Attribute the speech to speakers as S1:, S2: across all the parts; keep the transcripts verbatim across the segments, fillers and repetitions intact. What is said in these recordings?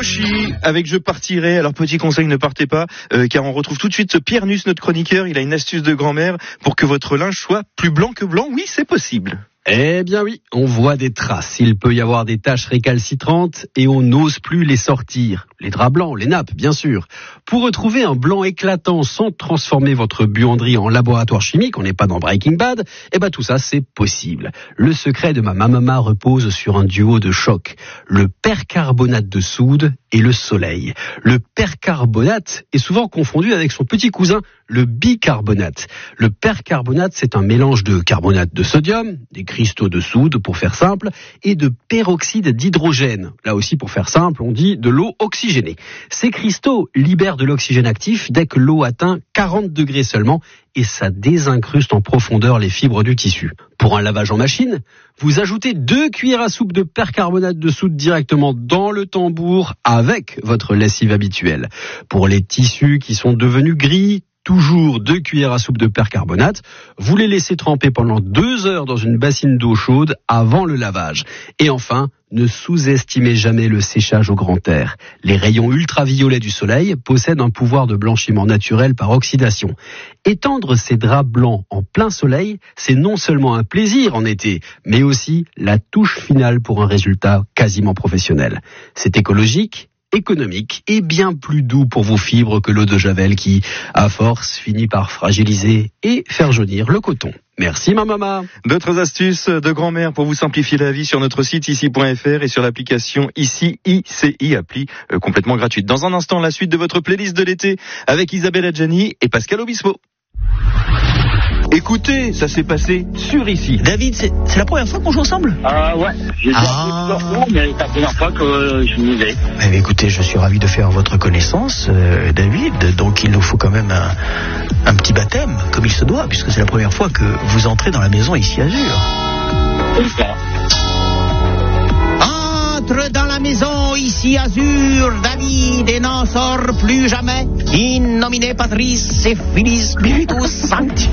S1: Moshi avec Je partirai. Alors petit conseil, ne partez pas, euh, car on retrouve tout de suite Pierre Nuss, notre chroniqueur. Il a une astuce de grand-mère pour que votre linge soit plus blanc que blanc. Oui, c'est possible.
S2: Eh bien oui, on voit des traces. Il peut y avoir des taches récalcitrantes et on n'ose plus les sortir. Les draps blancs, les nappes, bien sûr. Pour retrouver un blanc éclatant sans transformer votre buanderie en laboratoire chimique, on n'est pas dans Breaking Bad, eh ben tout ça c'est possible. Le secret de ma mamama repose sur un duo de choc. Le percarbonate de soude et le soleil. Le percarbonate est souvent confondu avec son petit cousin, le bicarbonate. Le percarbonate, c'est un mélange de carbonate de sodium, des cristaux de soude pour faire simple, et de peroxyde d'hydrogène. Là aussi pour faire simple, on dit de l'eau oxygénée. Ces cristaux libèrent de l'oxygène actif dès que l'eau atteint quarante degrés seulement et ça désincruste en profondeur les fibres du tissu. Pour un lavage en machine, vous ajoutez deux cuillères à soupe de percarbonate de soude directement dans le tambour avec votre lessive habituelle. Pour les tissus qui sont devenus gris, toujours deux cuillères à soupe de percarbonate. Vous les laissez tremper pendant deux heures dans une bassine d'eau chaude avant le lavage. Et enfin, ne sous-estimez jamais le séchage au grand air. Les rayons ultraviolets du soleil possèdent un pouvoir de blanchiment naturel par oxydation. Étendre ces draps blancs en plein soleil, c'est non seulement un plaisir en été, mais aussi la touche finale pour un résultat quasiment professionnel. C'est écologique, économique et bien plus doux pour vos fibres que l'eau de Javel qui, à force, finit par fragiliser et faire jaunir le coton. Merci ma maman.
S1: D'autres astuces de grand-mère pour vous simplifier la vie sur notre site ici point f r et sur l'application Ici I C I, appli euh, complètement gratuite. Dans un instant, la suite de votre playlist de l'été avec Isabelle Adjani et Pascal Obispo. Écoutez, ça s'est passé sur Ici.
S3: David, c'est, c'est la première fois qu'on joue ensemble ?
S4: Ah ouais, j'ai déjà
S3: Ah.
S4: plusieurs fois, mais c'est la première fois que euh, je m'y vais.
S3: Eh bien, écoutez, je suis ravi de faire votre connaissance, euh, David. Donc, il nous faut quand même un, un petit baptême, comme il se doit, puisque c'est la première fois que vous entrez dans la maison Ici Azur.
S4: C'est ça.
S3: Entre dans la maison Ici Azur, David, et n'en sort plus jamais. In nomine Patris et Filis Spiritus Sancti.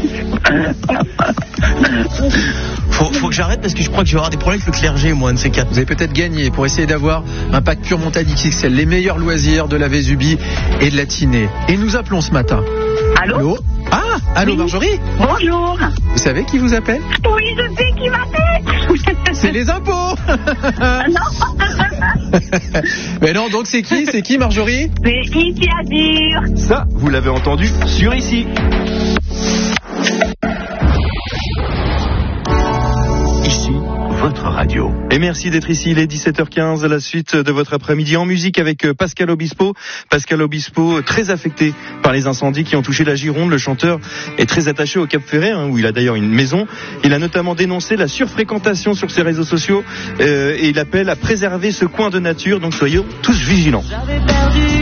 S3: Faut, faut que j'arrête parce que je crois que je vais avoir des problèmes avec le clergé, moi, un de ces quatre.
S5: Vous avez peut-être gagné pour essayer d'avoir un pack pure montagne X X L, les meilleurs loisirs de la Vésubie et de la Tinée. Et nous appelons ce matin.
S4: Allô,
S5: Allô Ah, allô
S4: Oui.
S5: Marjorie.
S4: Bonjour.
S5: Vous savez qui vous appelle?
S4: Oui, je sais qui m'appelle.
S5: C'est les impôts.
S4: Non.
S5: Mais non, donc c'est qui? C'est qui Marjorie?
S4: C'est Ici Azur.
S1: Ça, vous l'avez entendu sur Ici. Ici, votre radio. Et merci d'être ici, il est dix-sept heures quinze, la suite de votre après-midi en musique avec Pascal Obispo. Pascal Obispo, très affecté par les incendies qui ont touché la Gironde. Le chanteur est très attaché au Cap Ferret, hein, où il a d'ailleurs une maison. Il a notamment dénoncé la surfréquentation sur ses réseaux sociaux euh, et il appelle à préserver ce coin de nature. Donc soyons tous vigilants.
S6: J'avais perdu